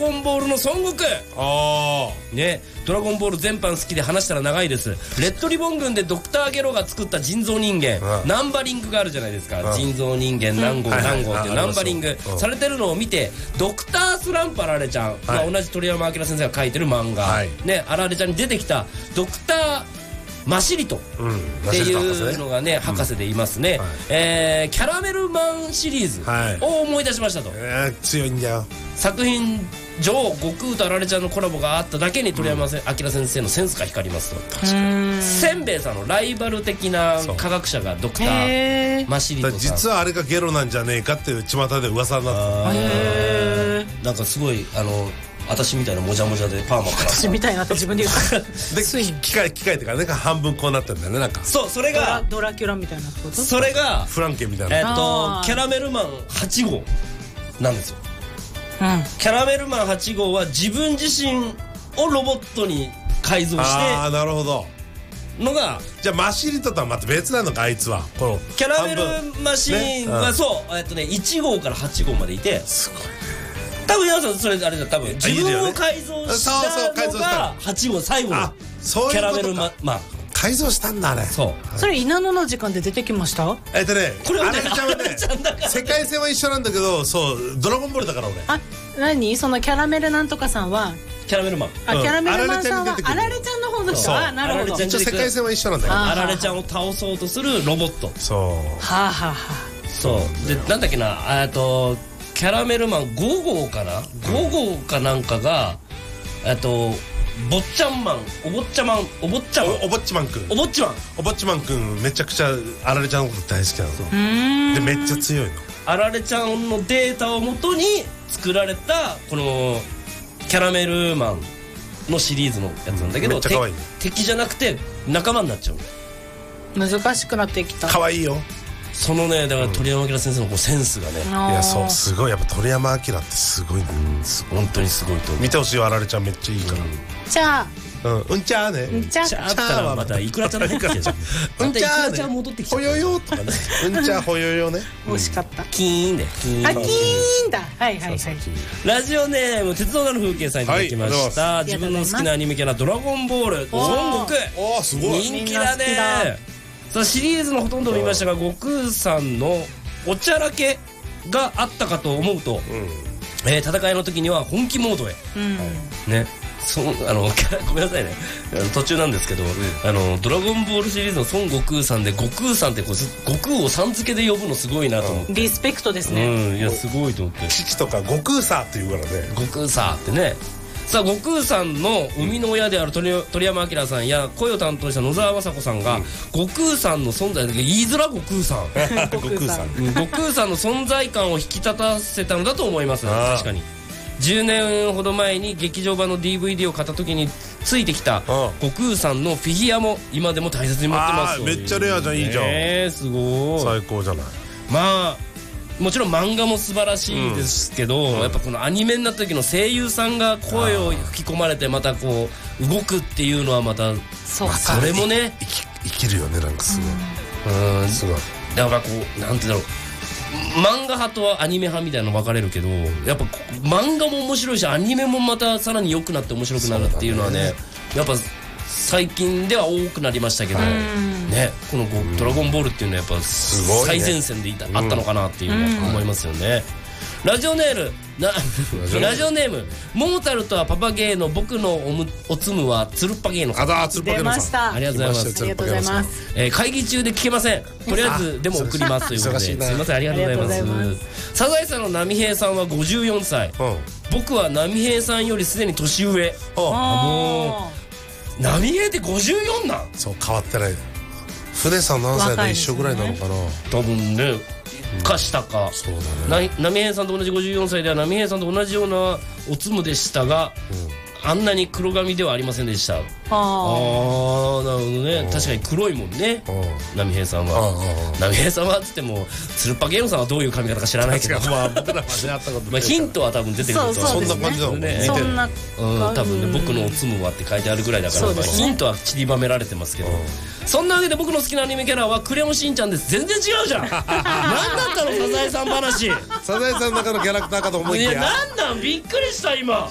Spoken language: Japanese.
ゴンボールの孫悟空。ね、ドラゴンボール全般好きで話したら長いです。レッドリボン軍でドクターゲロが作った人造人間、ナンバリングがあるじゃないですか。人造人間何号何号ってナンバリングされてるのを見て、ドクタースランプあられちゃん、同じ鳥山明先生が書いてる漫画、ね、あられちゃんに出てきたドクターマシリトっていうのがね、博士でいますね。キャラメルマンシリーズを思い出しましたと。 強いんだよ。 作品上悟空とあられちゃんのコラボがあっただけに鳥山明先生のセンスが光りますと。せんべいさんのライバル的な科学者がドクターマシリトさん。 実はあれがゲロなんじゃねえかっていう巷で噂になってた。 なんかすごい私みたいなもじゃもじゃでパーマから私みたいなって自分で言ったで機械ってからね、半分こうなってるんだよね。なんかそう、それがドラキュラみたいなこと。 それがフランケンみたいなキャラメルマン8号なんですよ。キャラメルマン8号は自分自身をロボットに改造して、 なるほどのが、 じゃあマシリトとはまた別なのか、あいつは。このキャラメルマシーンはそう1号から8号までいて、 すごいね。 多分山さんそれあれだ、多分自分を改造したのが8号最後のキャラメルマン改造したんだね。 それ稲野の時間で出てきました。 これあれちゃんはね、世界線は一緒なんだけど、そうドラゴンボールだから俺。 何そのキャラメルなんとかさんはキャラメルマン。 キャラメルマンさんはあられちゃんの方の人。なるほど。 世界線は一緒なんだよ。 あられちゃんを倒そうとするロボット。そうで、なんだっけな、キャラメルマン5号かな、5号かなんかが坊ちゃんマン、お坊ちゃまんくんめちゃくちゃあられちゃんのこと大好きなので、めっちゃ強いの。あられちゃんのデータをもとに作られたこのキャラメルマンのシリーズのやつなんだけど、敵じゃなくて仲間になっちゃう。 難しくなってきた。 かわいいよ。 そのね、だから鳥山明先生のセンスがね、 いや、そうすごい。やっぱ鳥山明ってすごいね。 本当にすごいと思う。 見てほしいよ、あられちゃんめっちゃいいから。 じゃあうんちゃーね。 うんちゃーったらまたいくらちゃん入ってきてじゃん。 うんちゃーね。 戻ってきて。 ほよよとかね。うんちゃーほよよね。 惜しかった。 キーンで。 キーンだ。はいはいはい。 ラジオネーム鉄道の風景さんいただきました。自分の好きなアニメキャラドラゴンボール孫悟空。 すごい人気だね。さあシリーズのほとんどを見ましたが、悟空さんのおちゃらけがあったかと思うと、戦いの時には本気モードへね。ごめんなさいね、途中なんですけど、ドラゴンボールシリーズの孫悟空さんで悟空さんって悟空をさん付けで呼ぶのすごいなと思って。 リスペクトですね。 いやすごいと思って。 父とか悟空さって言うからね。 悟空さってね。さあ悟空さんの生みの親である鳥山明さんや声を担当した野沢雅子さんが、悟空さんの存在だけ言いづら悟空さん悟空さんの存在感を引き立たせたのだと思います。確かに10年ほど前に劇場版の DVD を買った時についてきた悟空さんのフィギュアも今でも大切に持ってます。 めっちゃレアじゃん。いいじゃん。 すごい最高じゃない。 まあもちろん漫画も素晴らしいですけど、やっぱこのアニメになった時の声優さんが声を吹き込まれてまたこう動くっていうのはまたそれもね生きるよね。なんかすごいすごい。 だからこうなんていうんだろう、漫画派とアニメ派みたいなの分かれるけど、やっぱ漫画も面白いしアニメもまたさらに良くなって面白くなるっていうのはね、やっぱ最近では多くなりましたけどね、このドラゴンボールっていうのはやっぱ最前線であったのかなっていうのは思いますよね。ラジオネームモータルとはパパゲーの僕のおつむはつるっぱゲーの出ました。 ありがとうございます。会議中で聞けません。とりあえずでも送りますということですいません、ありがとうございます。サザエさんの波平さんは54歳、僕は波平さんよりすでに年上。もう波平って54なん。 そう変わってない。船さん何歳で一緒ぐらいなのかな。 多分ねかしたか。 そうだね。 波平さんと同じ54歳では波平さんと同じようなおつむでしたが、あんなに黒髪ではありませんでした。なるほどね。確かに黒いもんね、波平さんは。波平さんはつってもつるっぱゲームさんはどういう髪型か知らないけど、ヒントは多分出てくると。 そんな感じだもんね。 多分ね、僕のおつむはって書いてあるぐらいだから、ヒントは散りばめられてますけど。そんなわけで僕の好きなアニメキャラはクレヨンしんちゃんです。全然違うじゃん。何だったのサザエさん話。 サザエさんの中のキャラクターかと思いきや。 なんなんびっくりした今。